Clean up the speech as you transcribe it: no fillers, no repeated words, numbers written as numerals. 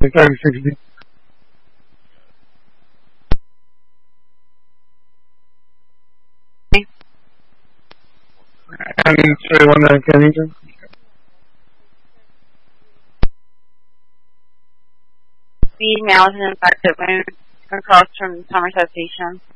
3060. And 319 Kennington. The now is an infected wound across from Somerset Station.